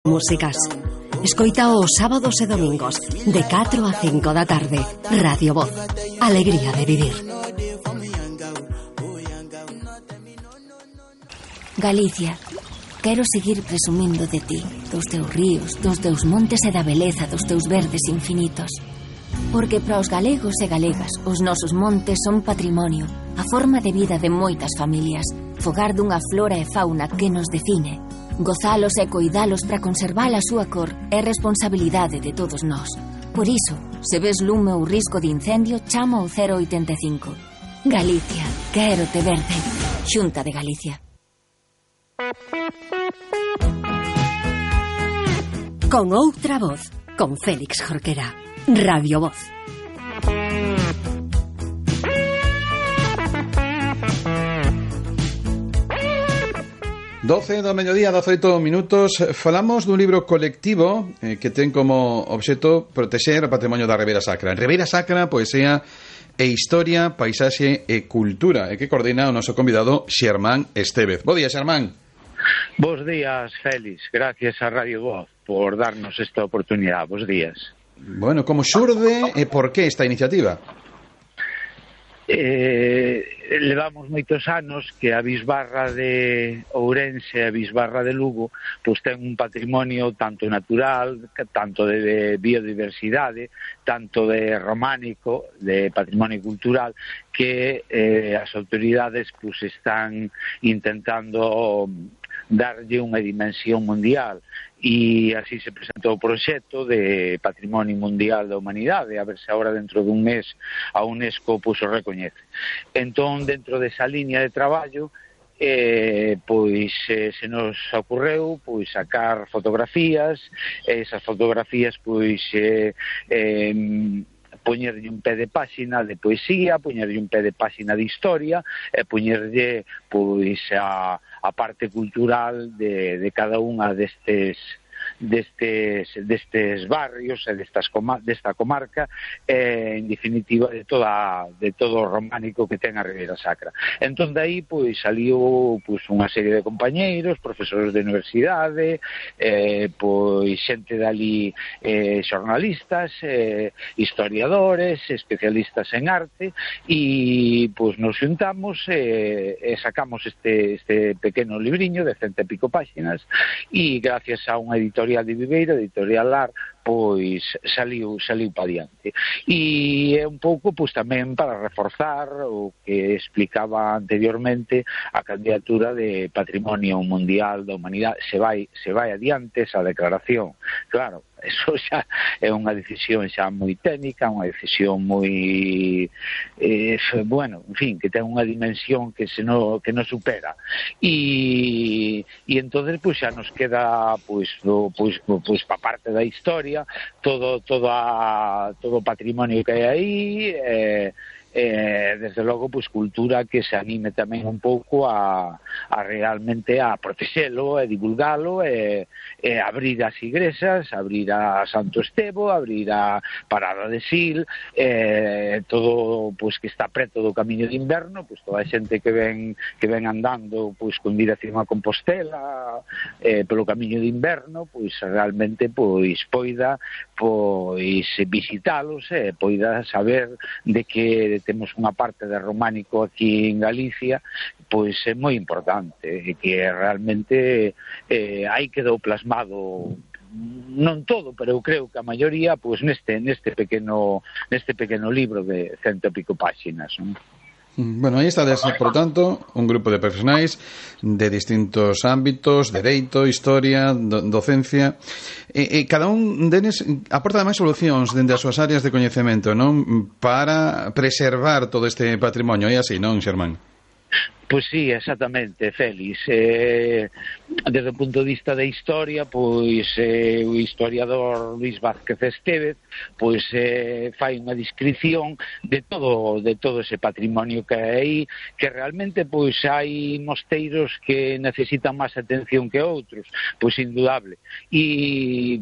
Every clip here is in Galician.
músicas. Escoita os sábados e domingos de 4 a 5 da tarde. Radio Voz. Alegría de vivir. Galicia, quero seguir presumindo de ti, dos teus ríos, dos teus montes e da beleza dos teus verdes infinitos. Porque para os galegos e galegas os nosos montes son patrimonio, a forma de vida de moitas familias, fogar dunha flora e fauna que nos define. Gozalos e coidalos para conservar a súa cor é responsabilidade de todos nós. Por iso, se ves lume ou risco de incendio, chama ao 085. Galicia, quero te verde. Xunta de Galicia. Con outra voz, con Félix Jorquera. Radio Voz. Doce do mediodía, 18 minutos. Falamos dun libro colectivo que ten como obxecto protexer o patrimonio da Ribeira Sacra. Ribeira Sacra, poesía e historia, paisaxe e cultura, e que coordina o noso convidado Xermán Estévez. Bo día, Xermán. Bos días, Félix. Gracias a Radio Voz por darnos esta oportunidade. Bos días. Bueno, como xurde e por que esta iniciativa? Levamos moitos anos que a Bisbarra de Ourense e a Bisbarra de Lugo pois ten un patrimonio tanto natural, tanto de biodiversidade, tanto de románico, de patrimonio cultural, que as autoridades pois están intentando darlle unha dimensión mundial, e así se presentou o proxecto de Patrimonio Mundial da Humanidade, a ver se agora dentro dun mes a UNESCO pois o recoñece. Entón, dentro desa liña de traballo, se nos ocorreu pois sacar fotografías, esas fotografías pois poñerlle un pé de páxina de poesía, poñerlle un pé de páxina de historia e poñerlle pois a parte cultural de cada unha destes barrios e desta comarca, en definitiva de todo o románico que ten a Ribeira Sacra. Entón dai pois saliu pois unha serie de compañeiros, profesores de universidade, pois xente dali, xornalistas, historiadores, especialistas en arte, e pois nos xuntamos e sacamos este pequeno libriño de 100 e pico páxinas, e gracias a unha editorial de Viveiro, editorial Lar, pois saliu para diante. E é un pouco pois tamén para reforzar o que explicaba anteriormente a candidatura de Patrimonio Mundial da Humanidade. Se vai adiante esa declaración. Claro, eso xa é unha decisión xa moi técnica, unha decisión moi bueno, en fin, que ten unha dimensión que nos supera. E entonces pois xa nos queda pois pa parte da historia, todo o patrimonio que hai aí, desde logo pois cultura que se anime tamén un pouco a realmente a protexelo e divulgalo, e abrir as igrexas, abrir a Santo Estevo, abrir a Parada de Sil, todo pois que está preto do Camiño de Inverno, pois toda a xente que ven andando pois con dirección a Compostela, pelo Camiño de Inverno, pois realmente pois poida pois visitalos e poida saber de que temos unha parte de románico aquí en Galicia, pois é moi importante, e que realmente aí quedou plasmado, non todo, pero eu creo que a maioría pois neste pequeno libro de 100 e pico páxinas, non? Bueno, aí está, por tanto, un grupo de profesionais de distintos ámbitos, dereito, historia, docencia, e cada un deles aporta máis solucións dende as súas áreas de coñecemento, non? Para preservar todo este patrimonio, e así, non, Xermán? Pois sí, exactamente, Félix. Desde o punto de vista da historia, pois o historiador Luís Vázquez Estévez pois fai unha descripción de todo ese patrimonio que hai aí, que realmente pois hai mosteiros que necesitan máis atención que outros, pois indudable. E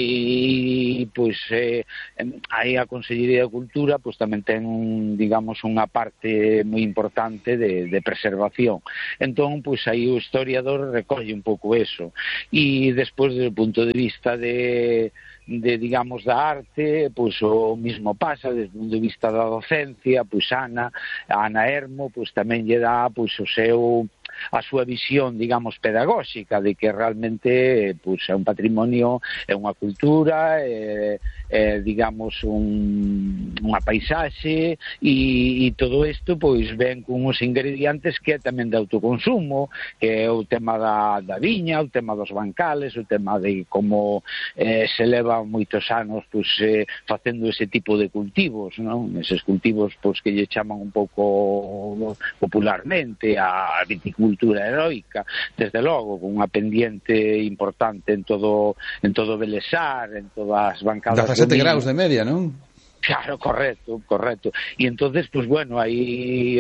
pois aí a Consellería de Cultura pois tamén ten digamos unha parte moi importante de preservar conservación. Entón, pois aí o historiador recolle un pouco eso. E despois, desde o punto de vista de digamos, da arte, pois o mismo pasa desde o punto de vista da docencia, pois Ana Hermo, pois tamén lle dá pois a súa visión, digamos, pedagóxica de que realmente pois é un patrimonio, é unha cultura, digamos unha paisaxe e todo isto pois ven con uns ingredientes que é tamén de autoconsumo, que é o tema da viña, o tema dos bancales, o tema de como se leva moitos anos pois facendo ese tipo de cultivos, non? Eses cultivos pois que lle chaman un pouco popularmente a viticultura heroica, desde logo con unha pendiente importante en todo Belesar, en todas as bancadas 17 graus de media, non? Claro, correcto. E entonces, pues bueno, aí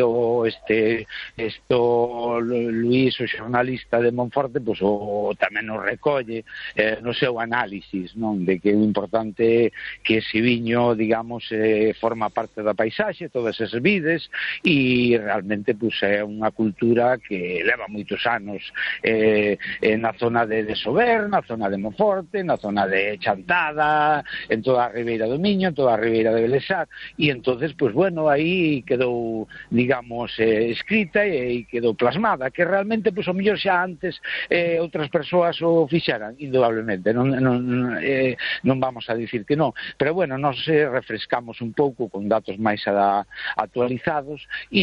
Luís, o xornalista de Monforte, pues tamén nos recolle no seu análisis, non? De que o importante que ese viño, digamos, forma parte da paisaxe, todas esas vides, e realmente, pues é unha cultura que leva moitos anos na zona de Sober, na zona de Monforte, na zona de Chantada, en toda a Ribeira do Miño, en toda a Ribeira de Belesar, e entonces, pues bueno, aí quedou, digamos, escrita e quedou plasmada, que realmente, pues o mellor xa antes outras persoas o fixeran, indudablemente, non vamos a dicir que non, pero bueno, nos refrescamos un pouco con datos máis actualizados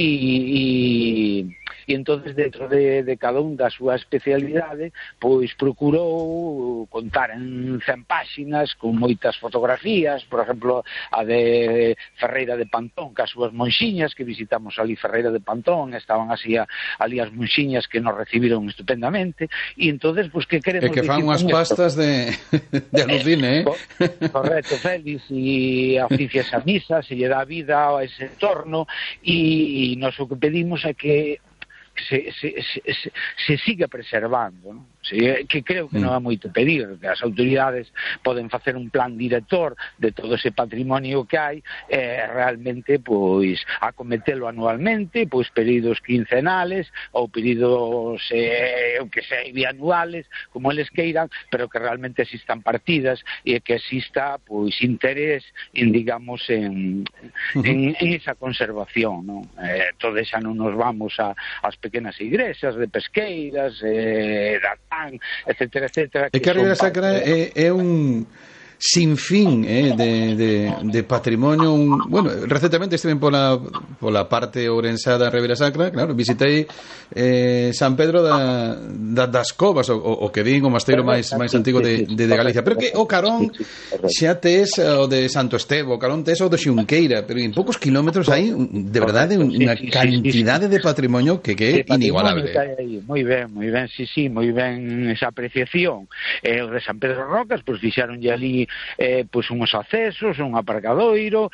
e entonces dentro de cada un da súa especialidade, pois procurou contar en 100 páxinas con moitas fotografías, por exemplo, a de Ferreira de Pantón, que as súas monxiñas que visitamos ali Ferreira de Pantón, estaban así ali as monxiñas que nos recibiron estupendamente, e entonces, pues, que queremos dicir? Que fan unhas pastas de alucine, Correcto, Félix, e oficias a misa, se lle dá vida a ese entorno, e nos o que pedimos é que se siga preservando, non? Que creo que non é moito pedir, que as autoridades poden facer un plan director de todo ese patrimonio que hai, realmente pois acometelo anualmente, pois períodos quincenales ou períodos que sei bianuales, como eles queiran, pero que realmente existan partidas e que exista pois interés en, digamos, en esa conservación, non? Todos xa non nos vamos ás pequenas igrexas de pesqueiras, da etcétera, etcétera. É que a Ribeira Sacra é un sinfín de patrimonio. Bueno, recentemente estive pola parte ourensá da Ribeira Sacra, claro, visitei San Pedro das Covas, o que din o mosteiro máis antigo de Galicia, pero que o carón xa tes o de Santo Estevo, o carón tes o de Xunqueira, pero en poucos kilómetros hai de verdade unha cantidade de patrimonio que é inigualable. Moi ben, moi ben esa apreciación. O de San Pedro Rocas, pois fixaronlle ali pois unhos accesos, un aparcadoiro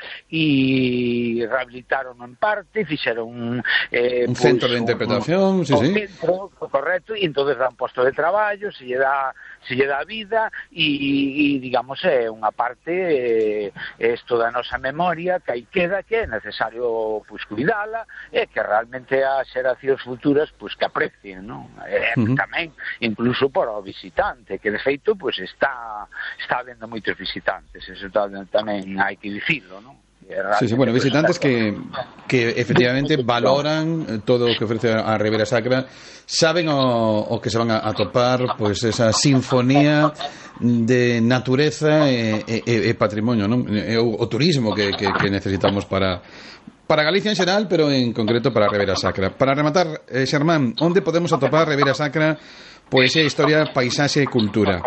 e rehabilitaron en parte, fixeron un centro de interpretación, centro, correcto, e entonces dan posto de traballo, se lle dá vida e digamos é unha parte isto da nosa memoria que aí queda, que é necesario pois cuidala e que realmente as xeracións futuras pois que aprecien, non? Tamén incluso para o visitante, que de feito pois está habendo moitos visitantes, eso tamén hai que dicirlo, non? Sí, bueno, visitantes que efectivamente valoran todo o que ofrece a Ribeira Sacra, saben o que se van a topar, pois esa sinfonía de natureza e patrimonio, non? O turismo que necesitamos para Galicia en xeral, pero en concreto para a Ribeira Sacra. Para rematar, Xermán, onde podemos atopar a Ribeira Sacra, poesía, historia, paisaxe e cultura?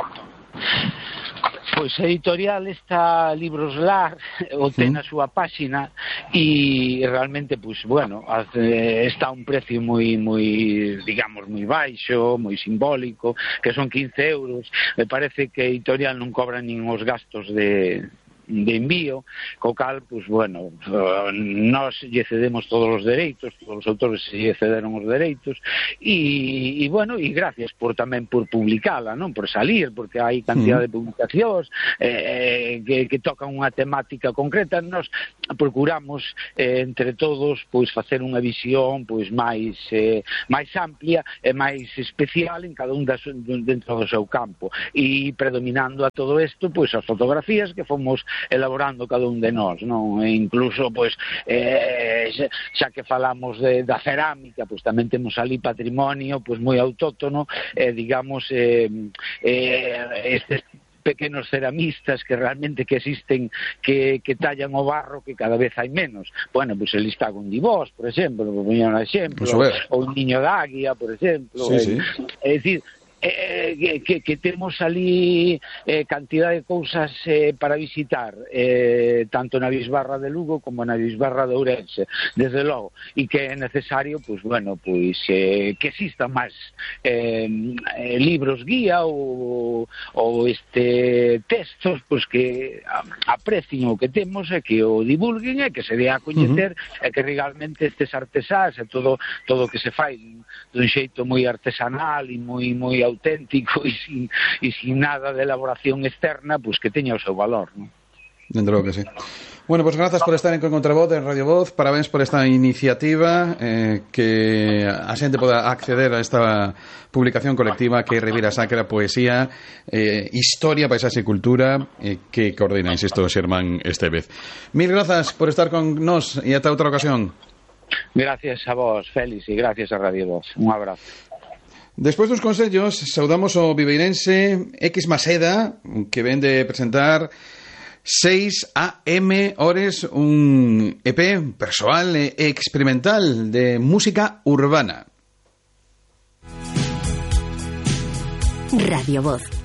Pois a editorial está Libros Lar, o ten na súa páxina e realmente, pois, bueno, está a un precio moi, digamos, moi baixo, moi simbólico, que son 15 euros. Me parece que a editorial non cobra nin os gastos de envío, co cal, pois, bueno, nós lle cedemos todos os dereitos, todos os autores lle cederon os dereitos, e bueno, e gracias tamén por publicala, non? Por salir, porque hai cantidad de publicacións que tocan unha temática concreta. Nós procuramos entre todos pois facer unha visión pois máis amplia e máis especial en cada un dentro do seu campo, e predominando a todo isto pois as fotografías que fomos elaborando cada un de nós, non? E incluso pois xa que falamos da cerámica, pois tamén temos ali patrimonio pois moi autóctono, digamos, estes pequenos ceramistas que realmente que existen, que tallan o barro, que cada vez hai menos. Bueno, pois el está con Divós, por exemplo, ou un niño de águia, por exemplo. Sí. É dicir, que temos ali cantidad de cousas para visitar, tanto na Bisbarra de Lugo como na Bisbarra de Ourense, desde logo, e que é necesario, pois, bueno, pois que existan máis libros guía ou textos, pois que aprecien o que temos e que o divulguen e que se dé a coñecer, e que realmente estes artesáns e todo o que se fai dun xeito moi artesanal e moi auténtico e sin nada de elaboración externa, pues que teña o seu valor, ¿no? Dentro que sí. Bueno, pues gracias por estar en Contravoz, en Radio Voz. Parabéns por esta iniciativa, que a xente poda acceder a esta publicación colectiva que revira Sacra, poesía, historia, paisaxe e cultura, que coordina, insisto, Xermán Estévez. Mil grazas por estar con nos e ata outra ocasión. Gracias a vos, Félix, e gracias a Radio Voz. Un abrazo. Despois dos consellos, saudamos o viveirense X Maseda, que ven de presentar 6 AM Hores, un EP persoal e experimental de música urbana. Radio Voz.